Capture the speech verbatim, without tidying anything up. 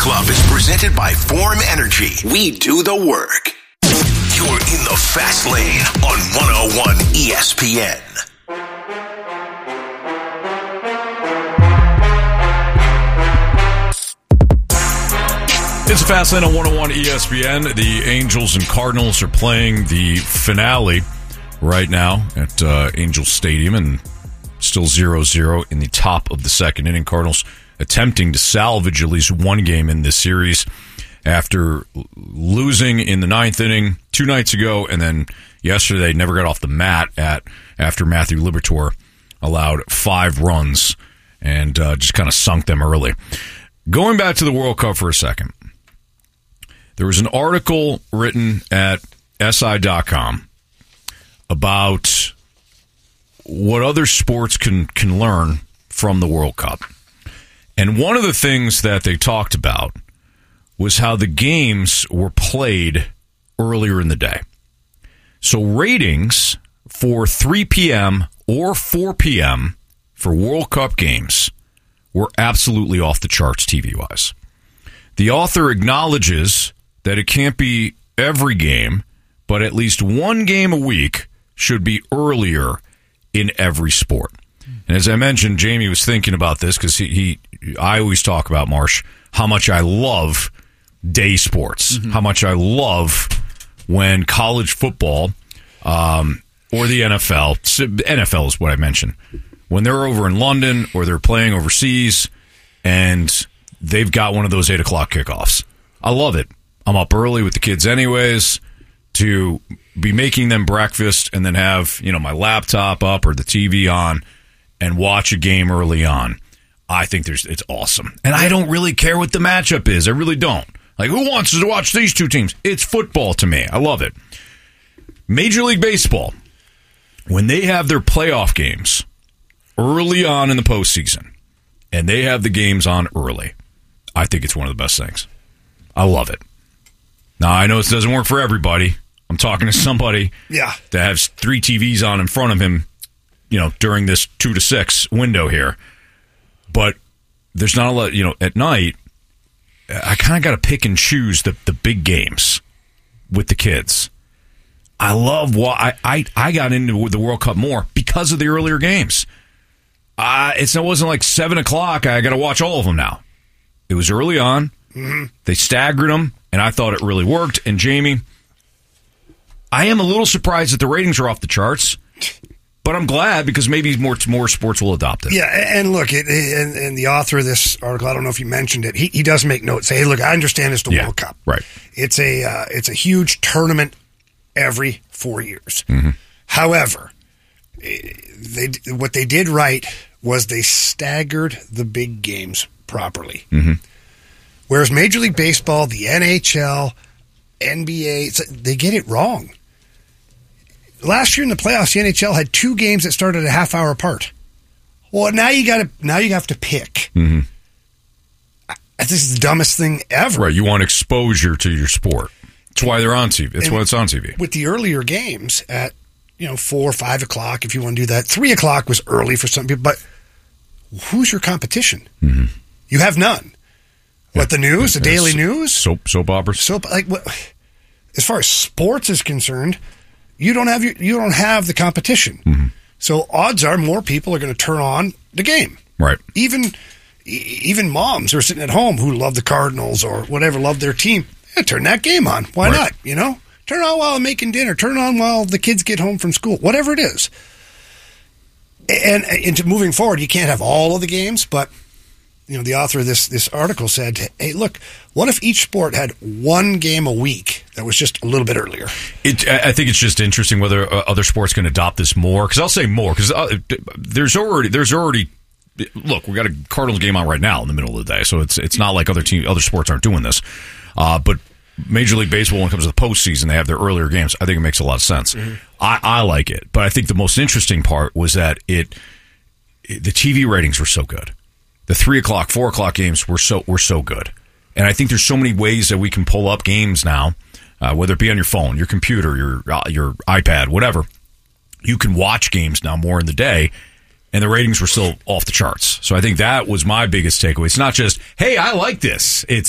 Club is presented by Form Energy. We do the work. You're in the Fast Lane on one oh one E S P N. It's a Fast Lane on one oh one E S P N. The Angels and Cardinals are playing the finale right now at uh, Angels Stadium, and still zero zero in the top of the second inning. Cardinals attempting to salvage at least one game in this series after losing in the ninth inning two nights ago, and then yesterday never got off the mat at after Matthew Liberatore allowed five runs and uh, just kind of sunk them early. Going back to the World Cup for a second, there was an article written at S I dot com about what other sports can, can learn from the World Cup. And one of the things that they talked about was how the games were played earlier in the day. So ratings for three p.m. or four p.m. for World Cup games were absolutely off the charts T V-wise. The author acknowledges that it can't be every game, but at least one game a week should be earlier in every sport. And as I mentioned, Jamie was thinking about this because he, he, I always talk about, Marsh, how much I love day sports, mm-hmm. how much I love when college football um, or the N F L, N F L is what I mentioned, when they're over in London or they're playing overseas and they've got one of those eight o'clock kickoffs. I love it. I'm up early with the kids anyways to be making them breakfast and then have, you know, my laptop up or the T V on and watch a game early on. I think there's it's awesome. And I don't really care what the matchup is. I really don't. Like, who wants to watch these two teams? It's football to me. I love it. Major League Baseball, when they have their playoff games early on in the postseason, and they have the games on early, I think it's one of the best things. I love it. Now, I know this doesn't work for everybody. I'm talking to somebody yeah. that has three T Vs on in front of him, you know, during this two to six window here. But there's not a lot, you know, at night, I kind of got to pick and choose the, the big games with the kids. I love what I, I, I got into the World Cup more because of the earlier games. Uh, it's, it wasn't like seven o'clock. I got to watch all of them now. It was early on. Mm-hmm. They staggered them, and I thought it really worked. And Jamie, I am a little surprised that the ratings are off the charts, but I'm glad because maybe more more sports will adopt it. Yeah, and look, it, and, and the author of this article, I don't know if you mentioned it, he, he does make notes. Say, hey, look, I understand it's the yeah, World Cup. Right. It's a uh, it's a huge tournament every four years. Mm-hmm. However, they what they did right was they staggered the big games properly. Mm-hmm. Whereas Major League Baseball, the N H L, N B A, they get it wrong. Last year in the playoffs, the N H L had two games that started a half hour apart. Well, now you got to now you have to pick. Mm-hmm. This is the dumbest thing ever. Right, you want exposure to your sport. That's why they're on T V. That's and why it's on T V. With the earlier games at you know four or five o'clock, if you want to do that, three o'clock was early for some people. But who's your competition? Mm-hmm. You have none. Yeah. What, the news, the yeah, daily so, news, soap soap operas, soap like what? As far as sports is concerned, you don't have your, you don't have the competition. Mm-hmm. So odds are more people are going to turn on the game. Right. Even even moms who are sitting at home who love the Cardinals or whatever, love their team. Yeah, turn that game on. Why right. not? You know, turn it on while I'm making dinner. Turn it on while the kids get home from school. Whatever it is. And, and moving forward, you can't have all of the games, but. You know, the author of this this article said, hey, look, what if each sport had one game a week that was just a little bit earlier? It, I think it's just interesting whether uh, other sports can adopt this more. Because I'll say more, because uh, there's already, there's already, look, we got a Cardinals game on right now in the middle of the day, so it's it's not like other team, other sports aren't doing this. Uh, but Major League Baseball, when it comes to the postseason, they have their earlier games. I think it makes a lot of sense. Mm-hmm. I, I like it. But I think the most interesting part was that it, it the T V ratings were so good. The three o'clock, four o'clock games were so were so good, and I think there's so many ways that we can pull up games now, uh, whether it be on your phone, your computer, your uh, your iPad, whatever. You can watch games now more in the day, and the ratings were still off the charts. So I think that was my biggest takeaway. It's not just, hey, I like this. It's